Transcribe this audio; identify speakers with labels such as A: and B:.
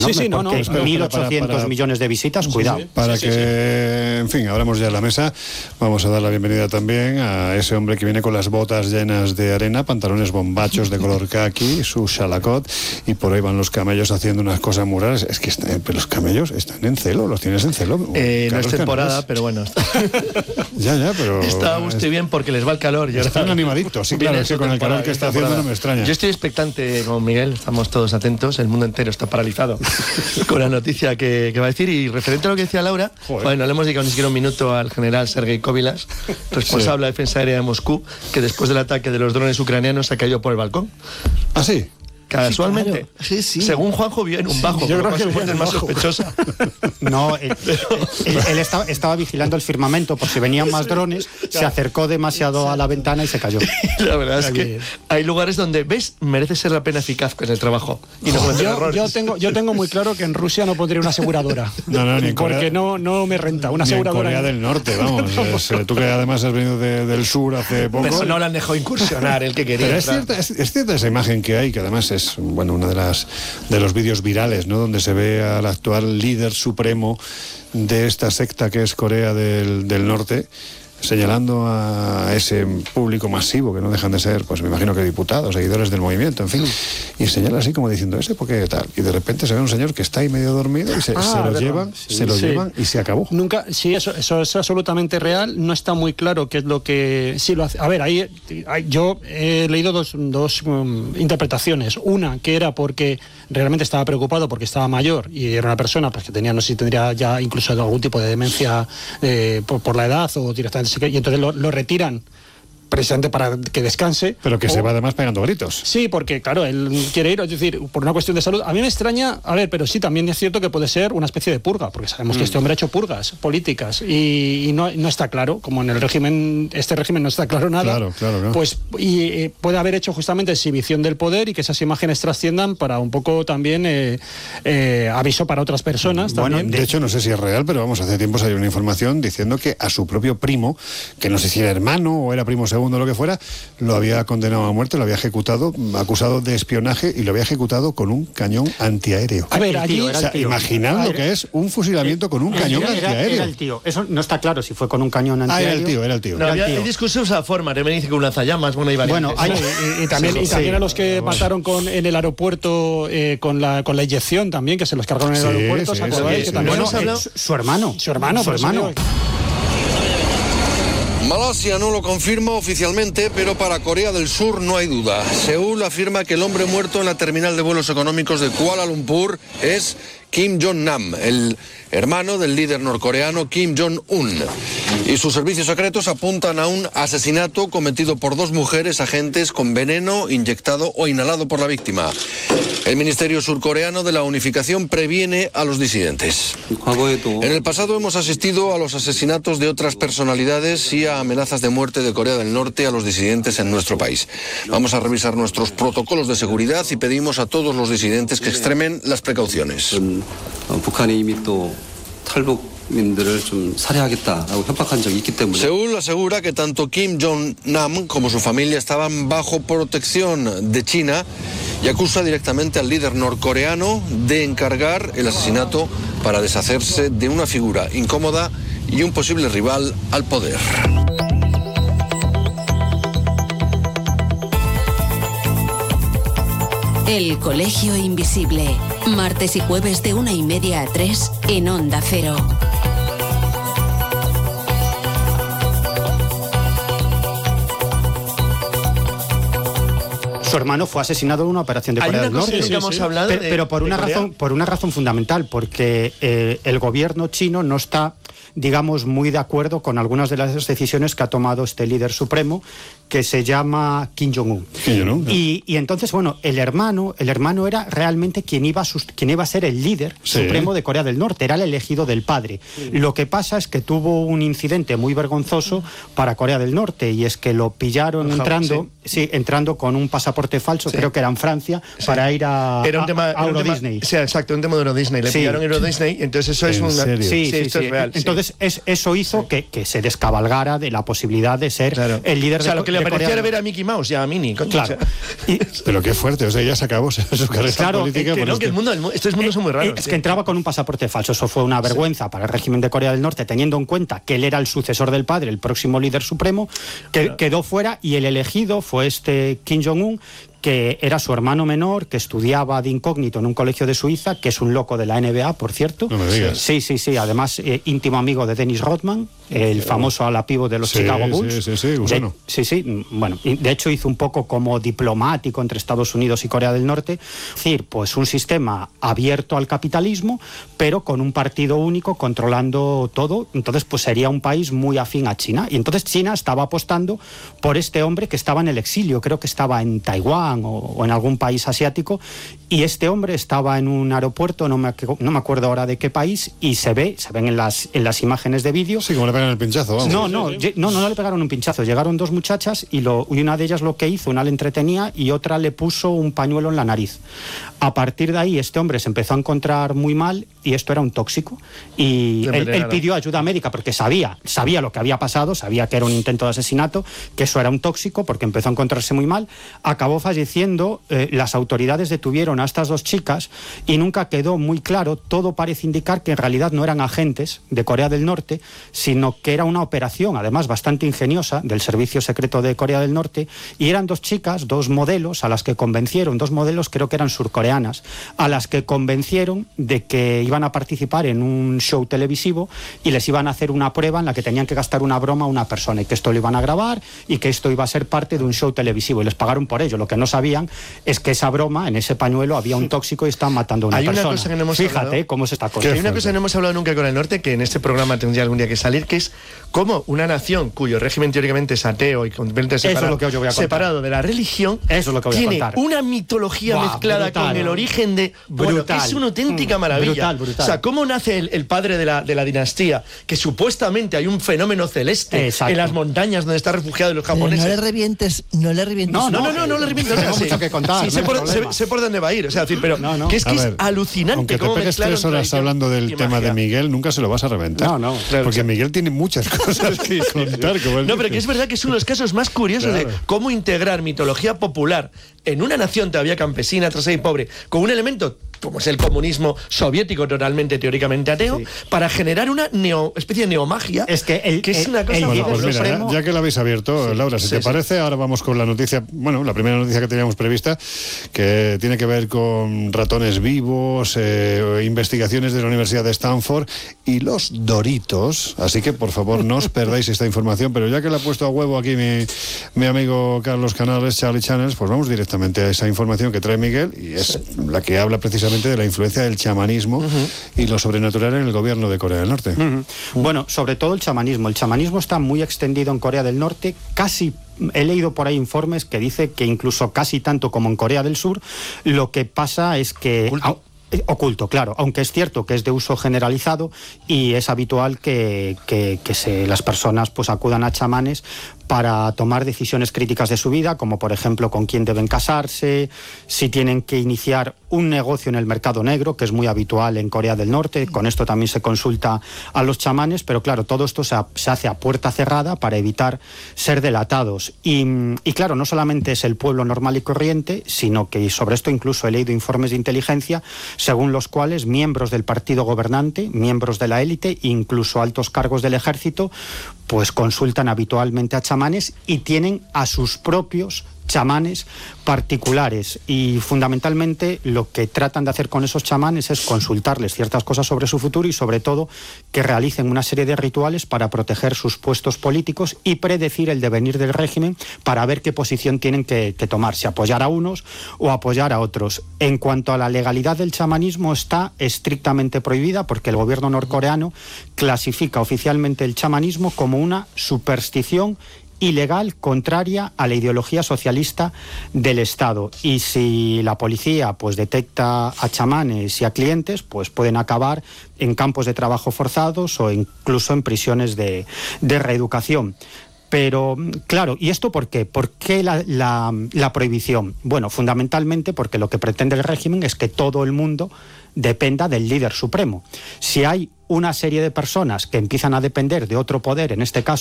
A: Sí, no,
B: porque 1.800 millones de visitas, cuidado.
C: Para que, en fin, abramos ya la mesa, vamos a dar la bienvenida también a ese hombre que viene con las botas llenas de arena, pantalones bombachos de color caqui, su chalacot, y por ahí van los camellos haciendo unas cosas muy raras. Es que los camellos están en celo, los tienes en celo.
A: No es temporada, pero bueno.
C: Ya, pero...
A: Está usted bien porque les va el calor.
C: Están animaditos, sí, claro, es que con el calor que está haciendo no me extraña.
A: Yo estoy expectante con Miguel, estamos todos atentos, el mundo entero está paralizado con la noticia que va a decir. Y referente a lo que decía Laura, bueno, le hemos dedicado ni siquiera un minuto al general Sergei Kobylas, responsable de la defensa aérea de Moscú, que después del ataque de los drones ucrainianos se ha caído por el balcón.
C: ¿Ah, sí?
A: Casualmente,
B: sí.
A: Según Juanjo, vio en un bajo.
B: Yo creo que
A: su muerte es más sospechosa.
B: No, él estaba vigilando el firmamento por si venían más drones, se acercó demasiado a la ventana y se cayó.
A: La verdad es que hay lugares donde, ¿ves? Merece ser la pena eficaz en el trabajo. Y no
D: yo tengo muy claro que en Rusia no pondría una aseguradora.
C: No, ni
D: porque no me renta una aseguradora.
C: En Corea del Norte, vamos. Tú que además has venido del sur hace poco.
A: Pero no le han dejado incursionar el que quería.
C: Pero es cierta esa imagen que hay, que además es uno de los vídeos virales, ¿no? Donde se ve al actual líder supremo de esta secta que es Corea del Norte, señalando a ese público masivo que no dejan de ser, pues me imagino que diputados, seguidores del movimiento, en fin, y señala así como diciendo, ¿ese por qué tal? Y de repente se ve un señor que está ahí medio dormido y se lo llevan y se acabó.
D: Nunca, sí, eso es absolutamente real. No está muy claro qué es lo que sí lo hace. A ver, ahí yo he leído dos interpretaciones. Una que era porque realmente estaba preocupado porque estaba mayor y era una persona pues que tenía, no sé si tendría ya incluso algún tipo de demencia por la edad o directamente, y entonces lo retiran precisamente para que descanse.
C: Pero que se va además pegando gritos.
D: Sí, porque claro, él quiere ir, es decir, por una cuestión de salud. A mí me extraña, pero sí, también es cierto que puede ser una especie de purga, porque sabemos que este hombre ha hecho purgas políticas y no está claro, como en este régimen no está claro nada.
C: Claro.
D: Pues puede haber hecho justamente exhibición del poder y que esas imágenes trasciendan para un poco también aviso para otras personas.
C: Bueno,
D: también.
C: De hecho, no sé si es real, pero vamos, hace tiempo salió una información diciendo que a su propio primo, que no sé si era hermano o era primo segundo, lo que fuera, lo había condenado a muerte, lo había ejecutado, acusado de espionaje y lo había ejecutado con un cañón antiaéreo.
D: A ver, allí...
C: imaginad lo que es un fusilamiento con un cañón antiaéreo.
B: Era el tío. Eso no está claro si fue con un cañón antiaéreo.
C: Era el tío.
A: No, hay discusiones a forma, me dice que un lanzallamas, hay variantes.
B: Bueno,
D: y también a los que mataron en el aeropuerto con la inyección también, que se los cargaron en el aeropuerto, ¿se acordáis? Que también
B: su hermano.
E: Malasia no lo confirma oficialmente, pero para Corea del Sur no hay duda. Seúl afirma que el hombre muerto en la terminal de vuelos económicos de Kuala Lumpur es Kim Jong-nam, el hermano del líder norcoreano Kim Jong-un. Y sus servicios secretos apuntan a un asesinato cometido por dos mujeres agentes con veneno inyectado o inhalado por la víctima. El Ministerio Surcoreano de la Unificación previene a los disidentes. En el pasado hemos asistido a los asesinatos de otras personalidades y a amenazas de muerte de Corea del Norte a los disidentes en nuestro país. Vamos a revisar nuestros protocolos de seguridad y pedimos a todos los disidentes que extremen las precauciones. Seúl asegura que tanto Kim Jong-nam como su familia estaban bajo protección de China y acusa directamente al líder norcoreano de encargar el asesinato para deshacerse de una figura incómoda y un posible rival al poder.
F: El Colegio Invisible, martes y jueves de 1:30 a 3 en Onda Cero.
B: Su hermano fue asesinado en una operación de Corea del Norte. Pero por una razón fundamental, porque el gobierno chino no está, digamos, muy de acuerdo con algunas de las decisiones que ha tomado este líder supremo, que se llama Kim Jong-un. Y entonces, bueno, el hermano era realmente quien iba a ser el líder supremo de Corea del Norte, era el elegido del padre. Lo que pasa es que tuvo un incidente muy vergonzoso para Corea del Norte, y es que lo pillaron entrando con un pasaporte pasaporte falso, creo que era en Francia, para ir a Euro Disney.
A: Sí, exacto, un tema de Euro Disney. Le pillaron Euro Disney, entonces eso es un...
B: Sí, esto es real. Entonces eso hizo que se descabalgara de la posibilidad de ser el líder de Corea. O sea,
A: lo que le parecía era ver a Mickey Mouse y a Minnie.
B: Claro.
C: Pero qué fuerte, o sea, ya se acabó su carrera política.
A: Estos mundos son muy raros.
B: Es que entraba con un pasaporte falso, eso fue una vergüenza para el régimen de Corea del Norte, teniendo en cuenta que él era el sucesor del padre, el próximo líder supremo, que quedó fuera, y el elegido fue Kim Jong-un, que era su hermano menor, que estudiaba de incógnito en un colegio de Suiza, que es un loco de la NBA, por cierto.
C: No me digas.
B: Sí, además íntimo amigo de Dennis Rodman, el famoso ala pívot de los Chicago Bulls.
C: Gusano.
B: Bueno, de hecho hizo un poco como diplomático entre Estados Unidos y Corea del Norte, es decir, pues un sistema abierto al capitalismo, pero con un partido único controlando todo. Entonces pues sería un país muy afín a China, y entonces China estaba apostando por este hombre que estaba en el exilio, creo que estaba en Taiwán o en algún país asiático, y este hombre estaba en un aeropuerto, no me acuerdo ahora de qué país, y se ven en las imágenes de vídeo.
C: Sí, como le pegan el pinchazo, vamos.
B: No le pegaron un pinchazo, llegaron dos muchachas y una de ellas lo que hizo, una le entretenía y otra le puso un pañuelo en la nariz. A partir de ahí este hombre se empezó a encontrar muy mal, y esto era un tóxico, y él pidió ayuda médica porque sabía lo que había pasado, sabía que era un intento de asesinato, que eso era un tóxico, porque empezó a encontrarse muy mal, acabó falleciendo. Las autoridades detuvieron a estas dos chicas y nunca quedó muy claro. Todo parece indicar que en realidad no eran agentes de Corea del Norte, sino que era una operación, además bastante ingeniosa, del Servicio Secreto de Corea del Norte, y eran dos chicas, dos modelos, a las que convencieron, dos modelos creo que eran surcoreanas, a las que convencieron de que iban a participar en un show televisivo y les iban a hacer una prueba en la que tenían que gastar una broma a una persona, y que esto lo iban a grabar y que esto iba a ser parte de un show televisivo, y les pagaron por ello. Lo que no sabían es que esa broma, en ese pañuelo había un tóxico y estaban matando a una persona.
A: Una cosa que no hemos
B: Fíjate
A: hablado,
B: cómo se está contando.
A: Hay una cosa que no hemos hablado nunca con el norte, que en este programa tendría algún día que salir, que es cómo una nación cuyo régimen teóricamente es ateo y completamente separado de la religión, tiene una mitología mezclada brutal, con el origen de... Bueno, que es una auténtica maravilla. Brutal. O sea, cómo nace el padre de la dinastía, que supuestamente hay un fenómeno celeste en las montañas donde está refugiado los japoneses.
G: No le revientes.
A: No le revientes.
B: Tengo mucho que contar.
A: Sí, sé por dónde va a ir. O sea, pero que es alucinante.
C: Aunque te pegues 3 horas hablando del tema de Miguel, nunca se lo vas a reventar.
B: No.
C: Claro, porque Miguel tiene muchas cosas que contar.
A: No, pero que es verdad que es uno de los casos más curiosos de cómo integrar mitología popular en una nación todavía campesina, trasera y pobre, con un elemento como es el comunismo soviético, totalmente teóricamente ateo, para generar una especie de neomagia.
B: Es que
A: es una cosa...
C: Bueno, pues mira, ya que lo habéis abierto, Laura, si te parece, ahora vamos con la noticia, la primera noticia que teníamos prevista, que tiene que ver con ratones vivos, investigaciones de la Universidad de Stanford y los Doritos. Así que, por favor, no os perdáis esta información, pero ya que le ha puesto a huevo aquí mi amigo Carlos Canales, Charlie Channels, pues vamos directamente a esa información que trae Miguel, y es la que habla precisamente de la influencia del chamanismo y lo sobrenatural en el gobierno de Corea del Norte.
B: Bueno, sobre todo el chamanismo. El chamanismo está muy extendido en Corea del Norte, casi... He leído por ahí informes que dice que incluso casi tanto como en Corea del Sur. Lo que pasa es que... Oculto, claro, aunque es cierto que es de uso generalizado y es habitual que las personas pues acudan a chamanes para tomar decisiones críticas de su vida, como por ejemplo con quién deben casarse, si tienen que iniciar un negocio en el mercado negro, que es muy habitual en Corea del Norte. Con esto también se consulta a los chamanes, pero claro, todo esto se hace a puerta cerrada para evitar ser delatados. Y claro, no solamente es el pueblo normal y corriente, sino que sobre esto incluso he leído informes de inteligencia según los cuales miembros del partido gobernante, miembros de la élite, incluso altos cargos del ejército, pues consultan habitualmente a chamanes y tienen a sus propios chamanes particulares, y fundamentalmente lo que tratan de hacer con esos chamanes es consultarles ciertas cosas sobre su futuro y sobre todo que realicen una serie de rituales para proteger sus puestos políticos y predecir el devenir del régimen para ver qué posición tienen que tomar, si apoyar a unos o apoyar a otros. En cuanto a la legalidad del chamanismo, está estrictamente prohibida porque el gobierno norcoreano clasifica oficialmente el chamanismo como una superstición ilegal, contraria a la ideología socialista del Estado. Y si la policía pues detecta a chamanes y a clientes, pues pueden acabar en campos de trabajo forzados o incluso en prisiones de reeducación. Pero, claro, ¿y esto por qué? ¿Por qué la prohibición? Bueno, fundamentalmente porque lo que pretende el régimen es que todo el mundo dependa del líder supremo. Si hay una serie de personas que empiezan a depender de otro poder, en este caso